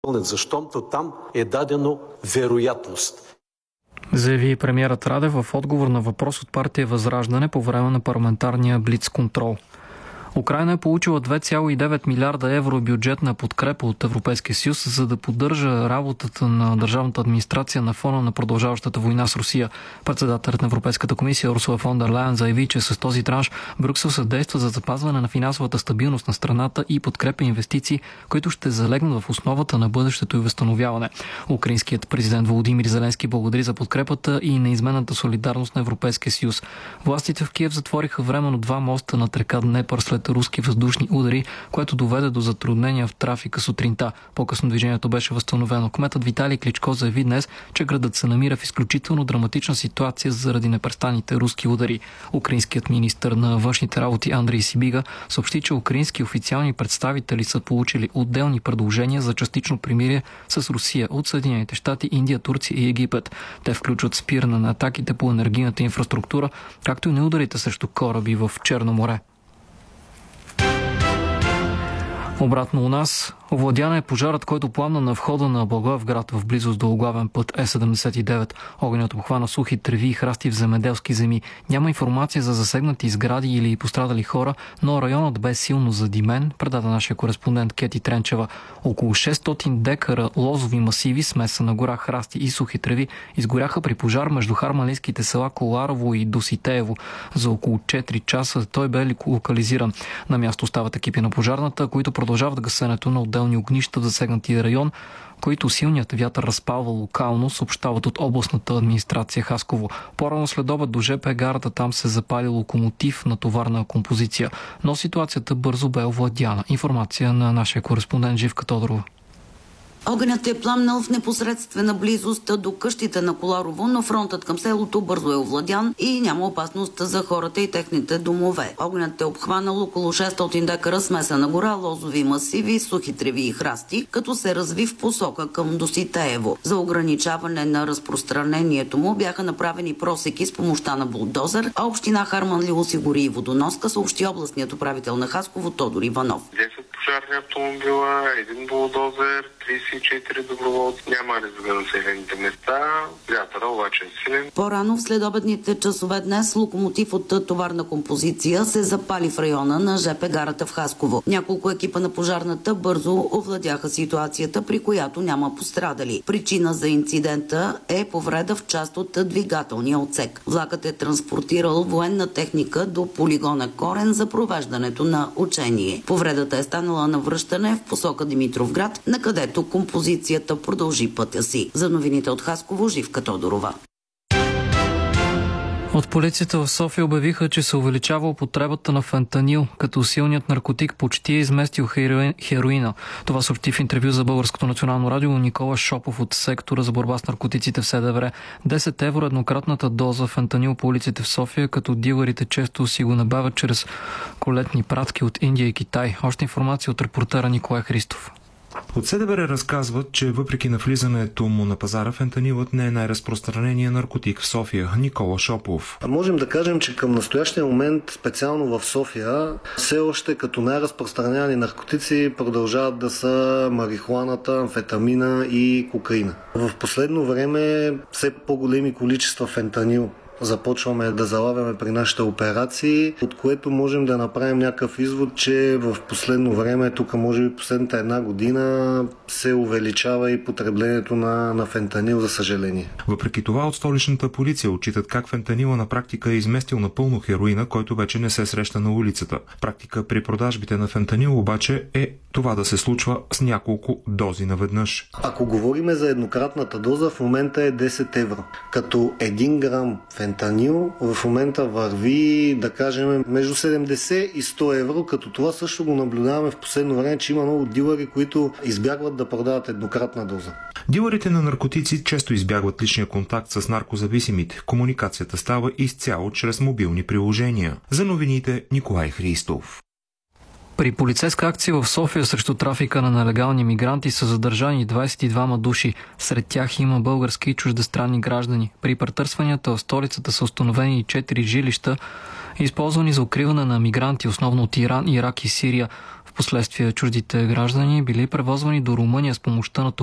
защото там е дадено вероятност. Заяви премиерът Радев в отговор на въпрос от партия Възраждане по време на парламентарния блицконтрол. Украйна е получила 2,9 милиарда евро бюджетна подкрепа от Европейския съюз, за да поддържа работата на държавната администрация на фона на продължаващата война с Русия. Председателят на Европейската комисия Урсула фон дер Лайен заяви, че с този транш Брюксел съдейства за запазване на финансовата стабилност на страната и подкрепя инвестиции, които ще залегнат в основата на бъдещето и възстановяване. Украинският президент Володимир Зеленски благодари за подкрепата и неизменната солидарност на Европейския съюз. Властите в Киев затвориха временно 2 моста над река Днепър след руски въздушни удари, което доведе до затруднения в трафика сутринта. По-късно движението беше възстановено. Кметът Виталий Кличко заяви днес, че градът се намира в изключително драматична ситуация заради непрестанните руски удари. Украинският министър на външните работи Андрей Сибига съобщи, че украински официални представители са получили отделни предложения за частично примирие с Русия от Съединените щати, Индия, Турция и Египет. Те включват спиране на атаките по енергийната инфраструктура, както и на ударите срещу кораби в Черно море. Обратно у нас, овладян е пожарът, който пламна на входа на Благоевград в близост до главен път Е79. Огънят обхвана сухи треви и храсти в земеделски земи. Няма информация за засегнати сгради или пострадали хора, но районът бе силно задимен, предаде нашия кореспондент Кети Тренчева. Около 600 декара лозови масиви, смеса на гора, храсти и сухи треви, изгоряха при пожар между харманлийските села Коларово и Доситеево. За около 4 часа той бе локализиран. На място остават екипи на пожарната, които продължават гасенето на отделни огнища в засегнатия район, които силният вятър разпалва локално, съобщават от областната администрация Хасково. По-рано следобед до ЖП гарата там се запали локомотив на товарна композиция, но ситуацията бързо бе овладяна. Информация на нашия кореспондент Живка Тодорова. Огънят е пламнал в непосредствена близост до къщите на Коларово, но фронтът към селото бързо е овладян и няма опасност за хората и техните домове. Огънят е обхванал около 600 декара смесена гора, лозови масиви, сухи треви и храсти, като се разви в посока към Доситеево. За ограничаване на разпространението му бяха направени просеки с помощта на булдозер, а община Харманли осигури и водоноска, съобщи областният управител на Хасково Тодор Иванов. Пожарни автомобила, един булдозер, 34 доброволци. Няма риск за населените места. Вятъра обаче е силен. По-рано в следобедните часове днес локомотив от товарна композиция се запали в района на ЖП гарата в Хасково. Няколко екипа на пожарната бързо овладяха ситуацията, при която няма пострадали. Причина за инцидента е повреда в част от двигателния отсек. Влакът е транспортирал военна техника до полигона Корен за провеждането на учение. Повредата е станала на връщане в посока Димитровград, на където композицията продължи пътя си. За новините от Хасково, Живка Тодорова. От полицията в София обявиха, че се увеличава употребата на фентанил, като силният наркотик почти е изместил хероина. Това съобщи в интервю за Българското национално радио Никола Шопов от сектора за борба с наркотиците в СДВР. 10 евро еднократната доза фентанил по улиците в София, като дилърите често си го набавят чрез колетни пратки от Индия и Китай. Още информация от репортера Николай Христов. От СДВР разказват, че въпреки навлизането му на пазара, фентанилът не е най-разпространеният наркотик в София. Никола Шопов. Можем да кажем, че към настоящия момент, специално в София, все още като най-разпространени наркотици продължават да са марихуаната, амфетамина и кокаина. В последно време все по-големи количества фентанил започваме да залавяме при нашите операции, от което можем да направим някакъв извод, че в последно време, тук може би последната една година, се увеличава и потреблението на фентанил, за съжаление. Въпреки това от столичната полиция отчитат как фентанила на практика е изместил напълно хероина, който вече не се среща на улицата. Практика при продажбите на фентанил обаче е това да се случва с няколко дози наведнъж. Ако говорим за еднократната доза, в момента е 10 евро. Като 1 грам фентанил в момента върви, да кажем, между 70 и 100 евро, като това също го наблюдаваме в последно време, че има много дилъри, които избягват да продават еднократна доза. Дилърите на наркотици често избягват личния контакт с наркозависимите. Комуникацията става изцяло чрез мобилни приложения. За новините Николай Христов. При полицейска акция в София срещу трафика на нелегални мигранти са задържани 22 души. Сред тях има български и чуждестранни граждани. При претърсванията в столицата са установени 4 жилища, използвани за укриване на мигранти, основно от Иран, Ирак и Сирия. Впоследствие чуждите граждани били превозвани до Румъния с помощта на